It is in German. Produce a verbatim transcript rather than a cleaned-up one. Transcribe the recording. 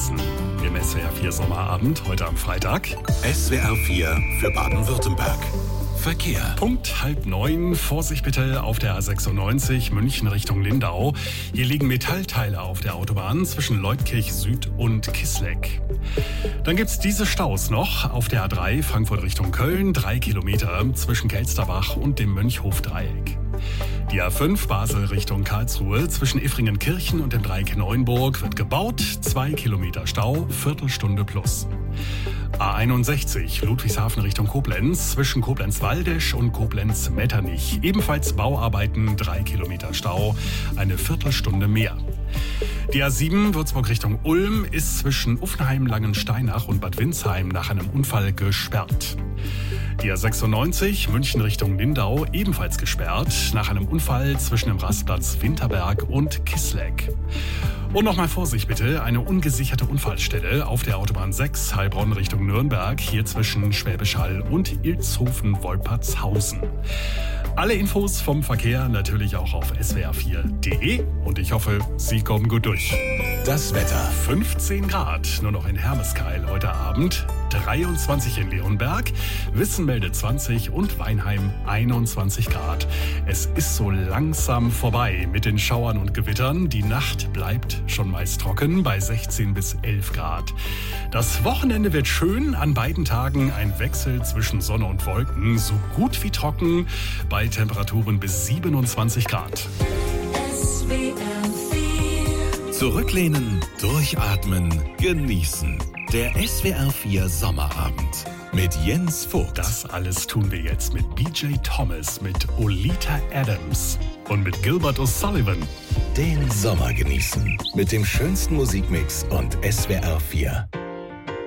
genießen. Im S W R vier Sommerabend, heute am Freitag. S W R vier für Baden-Württemberg. Verkehr. Punkt halb neun. Vorsicht bitte auf der A sechsundneunzig München Richtung Lindau. Hier liegen Metallteile auf der Autobahn zwischen Leutkirch Süd und Kissleck. Dann gibt's diese Staus noch auf der A drei Frankfurt Richtung Köln. Drei Kilometer zwischen Kelsterbach und dem Mönchhofdreieck. Die A fünf Basel Richtung Karlsruhe zwischen Iffringenkirchen und dem Dreieck Neuenburg wird gebaut. Zwei Kilometer Stau, Viertelstunde plus. A einundsechzig Ludwigshafen Richtung Koblenz zwischen Koblenz-Waldesch und Koblenz-Metternich. Ebenfalls Bauarbeiten, drei Kilometer Stau, eine Viertelstunde mehr. Die A sieben Würzburg Richtung Ulm ist zwischen Uffenheim, Langensteinach und Bad Windsheim nach einem Unfall gesperrt. Die A sechsundneunzig München Richtung Lindau ebenfalls gesperrt nach einem Unfall zwischen dem Rastplatz Winterberg und Kissleck. Und nochmal Vorsicht bitte, eine ungesicherte Unfallstelle auf der Autobahn sechs Heilbronn Richtung Nürnberg, hier zwischen Schwäbisch Hall und Ilshofen-Wolpertshausen. Alle Infos vom Verkehr natürlich auch auf S W R vier Punkt de und ich hoffe, Sie kommen gut durch. Das Wetter. fünfzehn Grad, nur noch in Hermeskeil heute Abend, dreiundzwanzig in Leonberg, Wissenmelde zwanzig und Weinheim einundzwanzig Grad. Es ist so langsam vorbei mit den Schauern und Gewittern. Die Nacht bleibt schon meist trocken bei sechzehn bis elf Grad. Das Wochenende wird schön, an beiden Tagen ein Wechsel zwischen Sonne und Wolken, so gut wie trocken, bei Temperaturen bis siebenundzwanzig Grad. S W R vier. Zurücklehnen, durchatmen, genießen. Der S W R vier Sommerabend mit Jens Vogt. Das alles tun wir jetzt mit B J Thomas, mit Olita Adams und mit Gilbert O'Sullivan. Den Sommer genießen mit dem schönsten Musikmix und S W R vier.